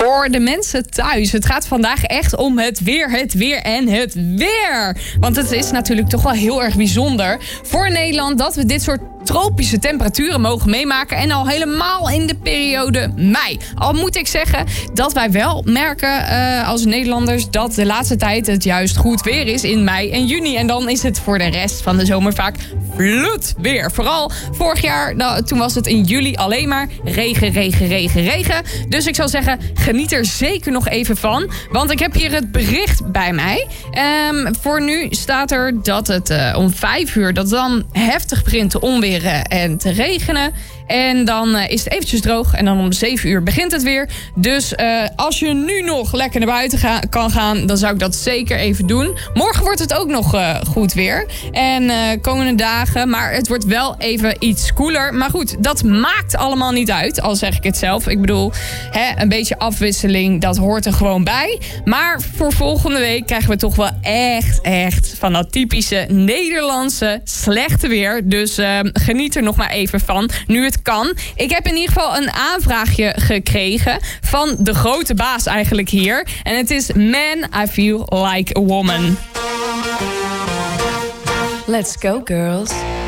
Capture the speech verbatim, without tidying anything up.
voor de mensen thuis. Het gaat vandaag echt om het weer, het weer en het weer. Want het is natuurlijk toch wel heel erg bijzonder voor Nederland dat we dit soort tropische temperaturen mogen meemaken. En al helemaal in de periode mei. Al moet ik zeggen dat wij wel merken uh, als Nederlanders dat de laatste tijd het juist goed weer is in mei en juni. En dan is het voor de rest van de zomer vaak vlut weer. Vooral vorig jaar, nou, toen was het in juli alleen maar regen, regen, regen, regen. Dus ik zou zeggen, geniet er zeker nog even van. Want ik heb hier het bericht bij mij. Um, voor nu staat er dat het uh, om vijf uur, dat dan heftig begint te onweren en te regenen. En dan uh, is het eventjes droog. En dan om zeven uur begint het weer. Dus uh, als je nu nog lekker naar buiten ga- kan gaan, dan zou ik dat zeker even doen. Morgen wordt het ook nog uh, goed weer. En uh, komende dagen. Maar het wordt wel even iets koeler. Maar goed, dat maakt allemaal niet uit. Al zeg ik het zelf. Ik bedoel, hè, een beetje afwisseling, dat hoort er gewoon bij. Maar voor volgende week krijgen we toch wel echt, echt van dat typische Nederlandse slechte weer. Dus uh, geniet er nog maar even van. Nu het kan. Ik heb in ieder geval een aanvraagje gekregen van de grote baas eigenlijk hier. En het is Man, I Feel Like a Woman. Let's go, girls.